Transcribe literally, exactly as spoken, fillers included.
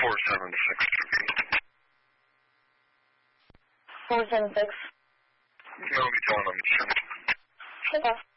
four seven six. four seven six. No, I'll be telling them. Okay.